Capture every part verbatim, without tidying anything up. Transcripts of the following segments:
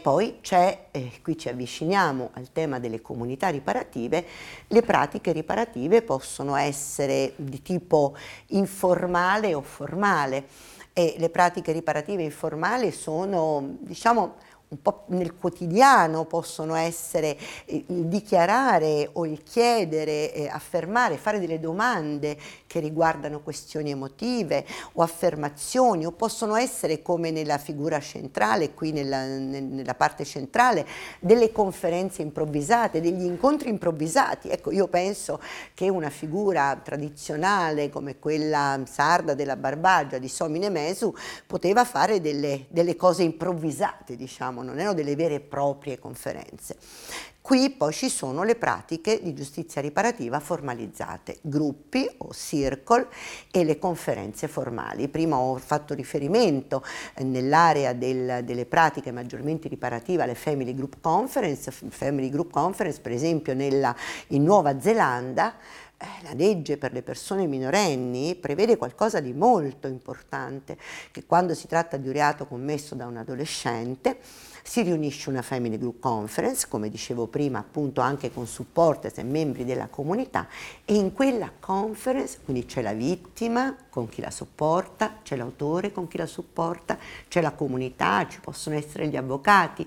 poi c'è, eh, qui ci avviciniamo al tema delle comunità riparative, le pratiche riparative possono essere di tipo informale o formale e le pratiche riparative informali sono, diciamo, un po' nel quotidiano, possono essere eh, il dichiarare o il chiedere, eh, affermare, fare delle domande che riguardano questioni emotive o affermazioni, o possono essere, come nella figura centrale, qui nella, nella parte centrale, delle conferenze improvvisate, degli incontri improvvisati. Ecco, io penso che una figura tradizionale come quella sarda della Barbagia di Somine Mesu poteva fare delle, delle cose improvvisate, diciamo, non erano delle vere e proprie conferenze. Qui poi ci sono le pratiche di giustizia riparativa formalizzate, gruppi o circle e le conferenze formali. Prima ho fatto riferimento eh, nell'area del, delle pratiche maggiormente riparative alle Family Group Conference, Family Group Conference per esempio nella, in Nuova Zelanda. La legge per le persone minorenni prevede qualcosa di molto importante, che quando si tratta di un reato commesso da un adolescente si riunisce una Family Group Conference, come dicevo prima, appunto anche con supporters e membri della comunità, e in quella conference quindi c'è la vittima con chi la sopporta, c'è l'autore con chi la supporta, c'è la comunità, ci possono essere gli avvocati.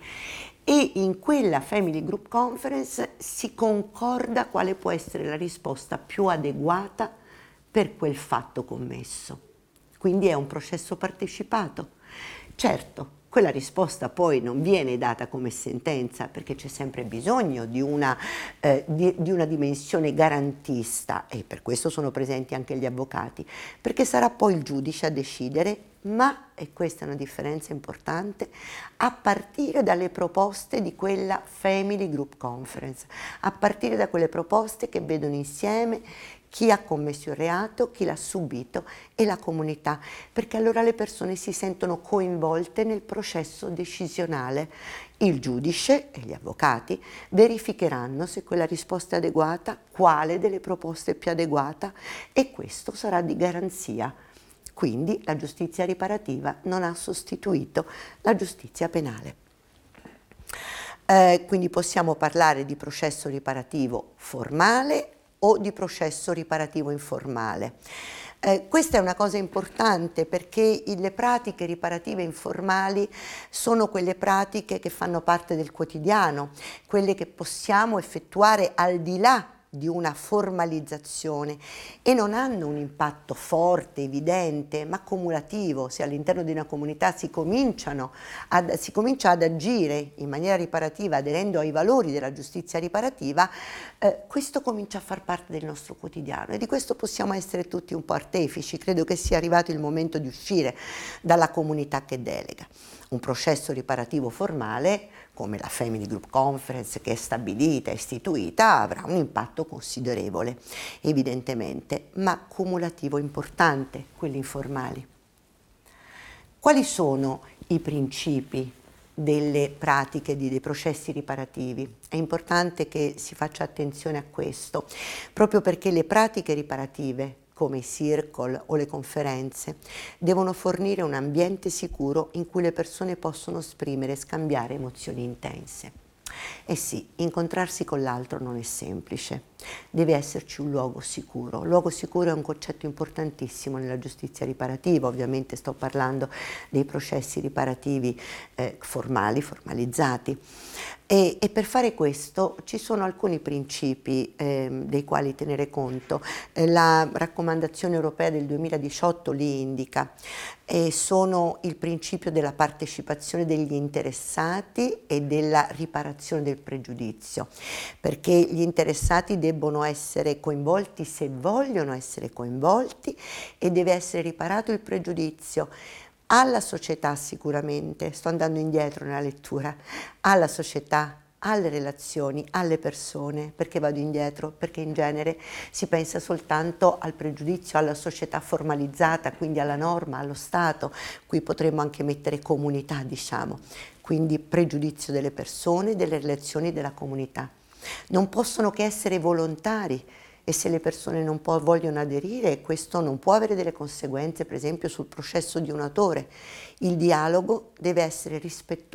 E in quella Family Group Conference si concorda quale può essere la risposta più adeguata per quel fatto commesso. Quindi è un processo partecipato. Certo, quella risposta poi non viene data come sentenza perché c'è sempre bisogno di una, eh, di, di una dimensione garantista e per questo sono presenti anche gli avvocati, perché sarà poi il giudice a decidere, ma, e questa è una differenza importante, a partire dalle proposte di quella Family Group Conference, a partire da quelle proposte che vedono insieme chi ha commesso il reato, chi l'ha subito e la comunità, perché allora le persone si sentono coinvolte nel processo decisionale. Il giudice e gli avvocati verificheranno se quella risposta è adeguata, quale delle proposte è più adeguata e questo sarà di garanzia. Quindi la giustizia riparativa non ha sostituito la giustizia penale. Eh, quindi possiamo parlare di processo riparativo formale o di processo riparativo informale. Eh, questa è una cosa importante perché le pratiche riparative informali sono quelle pratiche che fanno parte del quotidiano, quelle che possiamo effettuare al di là di una formalizzazione e non hanno un impatto forte, evidente, ma cumulativo. Se all'interno di una comunità si, cominciano ad, si comincia ad agire in maniera riparativa, aderendo ai valori della giustizia riparativa, eh, questo comincia a far parte del nostro quotidiano e di questo possiamo essere tutti un po' artefici. Credo che sia arrivato il momento di uscire dalla comunità che delega. Un processo riparativo formale, come la Family Group Conference che è stabilita, istituita, avrà un impatto considerevole, evidentemente, ma cumulativo importante, quelli informali. Quali sono i principi delle pratiche di, dei processi riparativi? È importante che si faccia attenzione a questo, proprio perché le pratiche riparative come i circle o le conferenze, devono fornire un ambiente sicuro in cui le persone possono esprimere e scambiare emozioni intense. E sì, incontrarsi con l'altro non è semplice, deve esserci un luogo sicuro. Luogo sicuro è un concetto importantissimo nella giustizia riparativa, ovviamente sto parlando dei processi riparativi eh, formali, formalizzati. E, e per fare questo ci sono alcuni principi eh, dei quali tenere conto. Eh, la raccomandazione europea del duemiladiciotto li indica e sono il principio della partecipazione degli interessati e della riparazione del pregiudizio, perché gli interessati debbono essere coinvolti se vogliono essere coinvolti e deve essere riparato il pregiudizio alla società sicuramente, sto andando indietro nella lettura, alla società, alle relazioni, alle persone. Perché vado indietro? Perché in genere si pensa soltanto al pregiudizio, alla società formalizzata, quindi alla norma, allo Stato. Qui potremmo anche mettere comunità, diciamo, quindi pregiudizio delle persone, delle relazioni, della comunità. Non possono che essere volontari e se le persone non può, vogliono aderire, questo non può avere delle conseguenze, per esempio, sul processo di un autore. Il dialogo deve essere rispettoso